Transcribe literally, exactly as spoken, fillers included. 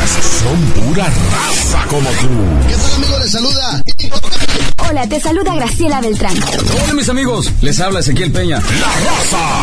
escuchas son pura raza como tú. ¿Qué tal, amigo? Les saluda. Hola, te saluda Graciela Beltrán. Hola, mis amigos. Les habla Ezequiel Peña. La Raza